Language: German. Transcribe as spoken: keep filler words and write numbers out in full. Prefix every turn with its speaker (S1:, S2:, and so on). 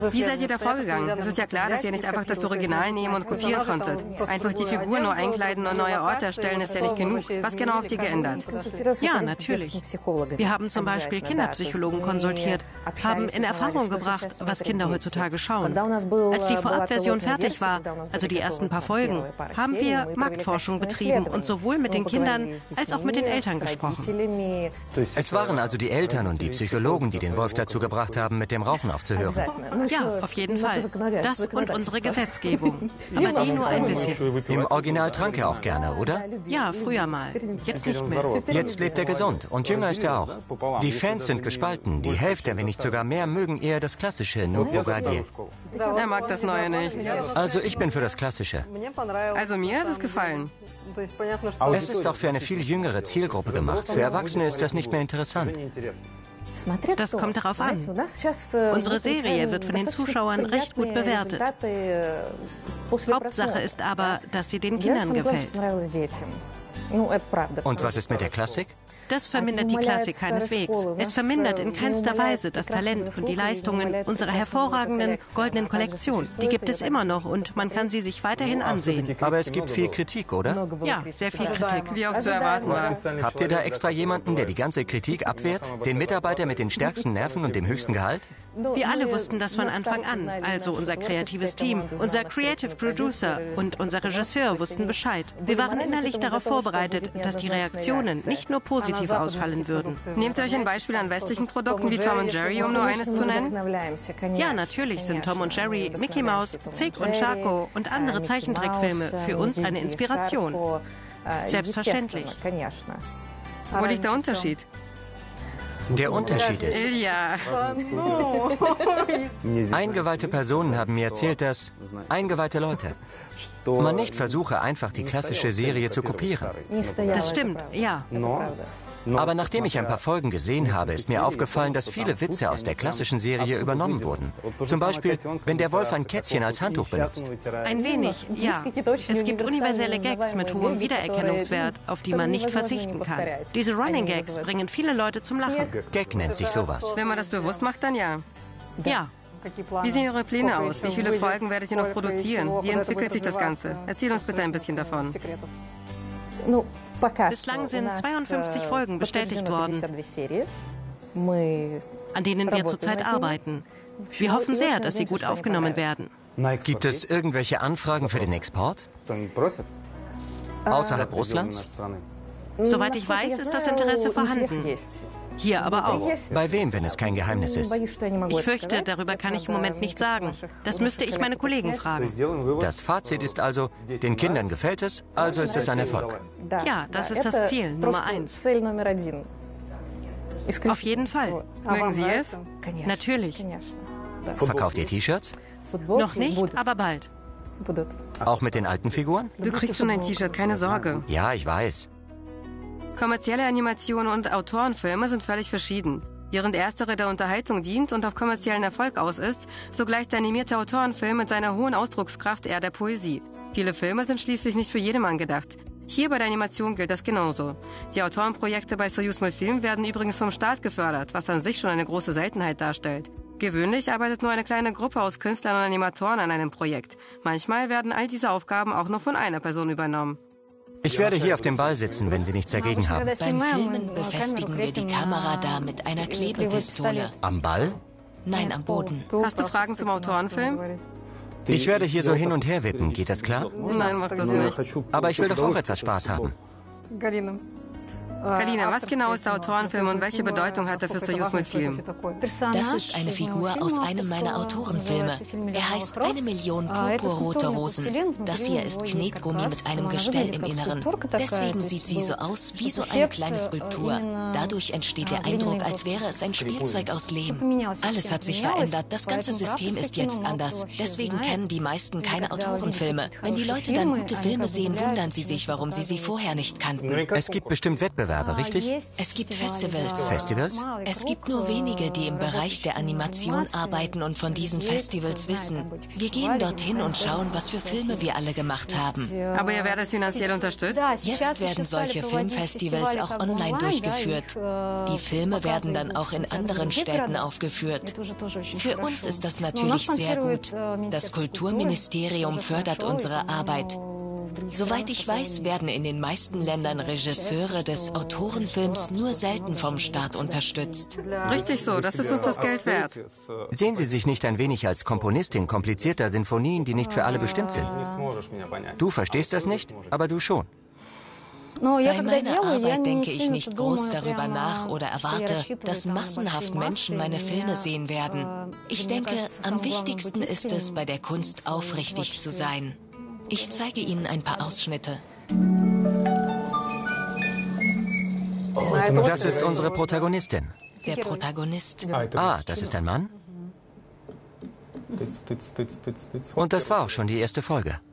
S1: Wie seid ihr da vorgegangen? Es ist ja klar, dass ihr nicht einfach das Original nehmen und kopieren konntet. Einfach die Figur nur einkleiden und neue Orte erstellen ist ja nicht genug. Was genau habt ihr geändert?
S2: Ja, natürlich. Wir haben zum Beispiel Kinderpsychologen konsultiert, haben in Erfahrung gebracht, was Kinder heutzutage schauen. Als die Vorabversion fertig war, also die ersten paar Folgen, haben wir Marktforschung betrieben und sowohl mit den Kindern als auch mit den Eltern gesprochen.
S3: Es waren also die Eltern und die Psychologen, die den Wolf dazu gebracht haben, mit dem Rauchen aufzuhören.
S2: Ja, auf jeden Fall. Das und unsere Gesetzgebung. Aber die nur ein bisschen.
S3: Im Original trank er auch gerne, oder?
S2: Ja, früher mal. Jetzt nicht mehr.
S3: Jetzt lebt er gesund und jünger ist er auch. Die Fans sind gespalten. Die Hälfte, wenn nicht sogar mehr, mögen eher das klassische Noob Bourgadir.
S1: Er mag das Neue nicht.
S3: Also ich bin für das Klassische.
S1: Also mir hat es gefallen.
S3: Es ist auch für eine viel jüngere Zielgruppe gemacht. Für Erwachsene ist das nicht mehr interessant.
S2: Das kommt darauf an. Unsere Serie wird von den Zuschauern recht gut bewertet. Hauptsache ist aber, dass sie den Kindern gefällt.
S3: Und was ist mit der Klassik?
S2: Das vermindert die Klassik keineswegs. Es vermindert in keinster Weise das Talent und die Leistungen unserer hervorragenden goldenen Kollektion. Die gibt es immer noch und man kann sie sich weiterhin ansehen.
S3: Aber es gibt viel Kritik, oder?
S2: Ja, sehr viel Kritik.
S1: Wie auch zu erwarten war.
S3: Habt ihr da extra jemanden, der die ganze Kritik abwehrt? Den Mitarbeiter mit den stärksten Nerven und dem höchsten Gehalt?
S2: Wir alle wussten das von Anfang an. Also unser kreatives Team, unser Creative Producer und unser Regisseur wussten Bescheid. Wir waren innerlich darauf vorbereitet, dass die Reaktionen nicht nur positiv ausfallen würden.
S1: Nehmt ihr euch ein Beispiel an westlichen Produkten wie Tom und Jerry, um nur eines zu nennen?
S2: Ja, natürlich sind Tom und Jerry, Mickey Mouse, Zick und Chaco und andere Zeichentrickfilme für uns eine Inspiration. Selbstverständlich.
S1: Wo liegt der Unterschied?
S3: Der Unterschied ist,
S1: Ja.
S3: eingeweihte Personen haben mir erzählt, dass eingeweihte Leute man nicht versuche, einfach die klassische Serie zu kopieren.
S2: Das stimmt, ja.
S3: Aber nachdem ich ein paar Folgen gesehen habe, ist mir aufgefallen, dass viele Witze aus der klassischen Serie übernommen wurden. Zum Beispiel, wenn der Wolf ein Kätzchen als Handtuch benutzt.
S2: Ein wenig, ja. Es gibt universelle Gags mit hohem Wiedererkennungswert, auf die man nicht verzichten kann. Diese Running Gags bringen viele Leute zum Lachen.
S3: Gag nennt sich sowas.
S1: Wenn man das bewusst macht, dann ja.
S2: Ja.
S1: Wie sehen eure Pläne aus? Wie viele Folgen werdet ihr noch produzieren? Wie entwickelt sich das Ganze? Erzähl uns bitte ein bisschen davon.
S2: Bislang sind zweiundfünfzig Folgen bestätigt worden, an denen wir zurzeit arbeiten. Wir hoffen sehr, dass sie gut aufgenommen werden.
S3: Gibt es irgendwelche Anfragen für den Export? Außerhalb Russlands?
S2: Soweit ich weiß, ist das Interesse vorhanden. Hier aber auch.
S3: Bei wem, wenn es kein Geheimnis ist?
S2: Ich fürchte, darüber kann ich im Moment nicht sagen. Das müsste ich meine Kollegen fragen.
S3: Das Fazit ist also, den Kindern gefällt es, also ist es ein Erfolg.
S2: Ja, das ist das Ziel, Nummer eins. Auf jeden Fall.
S1: Mögen Sie es?
S2: Natürlich.
S3: Verkauft ihr T-Shirts?
S2: Noch nicht, aber bald.
S3: Auch mit den alten Figuren?
S1: Du kriegst schon ein T-Shirt, keine Sorge.
S3: Ja, ich weiß.
S1: Kommerzielle Animationen und Autorenfilme sind völlig verschieden. Während erstere der Unterhaltung dient und auf kommerziellen Erfolg aus ist, so gleicht der animierte Autorenfilm mit seiner hohen Ausdruckskraft eher der Poesie. Viele Filme sind schließlich nicht für jedermann gedacht. Hier bei der Animation gilt das genauso. Die Autorenprojekte bei Soyuz-Multfilm werden übrigens vom Staat gefördert, was an sich schon eine große Seltenheit darstellt. Gewöhnlich arbeitet nur eine kleine Gruppe aus Künstlern und Animatoren an einem Projekt. Manchmal werden all diese Aufgaben auch nur von einer Person übernommen.
S3: Ich werde hier auf dem Ball sitzen, wenn Sie nichts dagegen haben.
S4: Beim Filmen befestigen wir die Kamera da mit einer Klebepistole.
S3: Am Ball?
S4: Nein, am Boden.
S1: Hast du Fragen zum Autorenfilm?
S3: Ich werde hier so hin und her wippen, geht das klar?
S1: Nein, mach das nicht.
S3: Aber ich will doch auch etwas Spaß haben.
S1: Galina, was genau ist der Autorenfilm und welche Bedeutung hat er für Soyuz-Multfilm?
S4: Das ist eine Figur aus einem meiner Autorenfilme. Er heißt Eine Million purpurrote Rosen. Das hier ist Knetgummi mit einem Gestell im Inneren. Deswegen sieht sie so aus wie so eine kleine Skulptur. Dadurch entsteht der Eindruck, als wäre es ein Spielzeug aus Lehm. Alles hat sich verändert. Das ganze System ist jetzt anders. Deswegen kennen die meisten keine Autorenfilme. Wenn die Leute dann gute Filme sehen, wundern sie sich, warum sie sie vorher nicht kannten.
S3: Es gibt bestimmt Wettbewerbe Wettbewerbe, richtig?
S4: Es gibt Festivals.
S3: Festivals?
S4: Es gibt nur wenige, die im Bereich der Animation arbeiten und von diesen Festivals wissen. Wir gehen dorthin und schauen, was für Filme wir alle gemacht haben.
S1: Aber ihr werdet finanziell unterstützt?
S4: Jetzt werden solche Filmfestivals auch online durchgeführt. Die Filme werden dann auch in anderen Städten aufgeführt. Für uns ist das natürlich sehr gut. Das Kulturministerium fördert unsere Arbeit. Soweit ich weiß, werden in den meisten Ländern Regisseure des Autorenfilms nur selten vom Staat unterstützt.
S1: Richtig so, das ist uns das Geld wert.
S3: Sehen Sie sich nicht ein wenig als Komponistin komplizierter Sinfonien, die nicht für alle bestimmt sind? Du verstehst das nicht, aber du schon.
S4: Bei meiner Arbeit denke ich nicht groß darüber nach oder erwarte, dass massenhaft Menschen meine Filme sehen werden. Ich denke, am wichtigsten ist es, bei der Kunst aufrichtig zu sein. Ich zeige Ihnen ein paar Ausschnitte.
S3: Das ist unsere Protagonistin.
S4: Der Protagonist.
S3: Ah, das ist ein Mann? Und das war auch schon die erste Folge.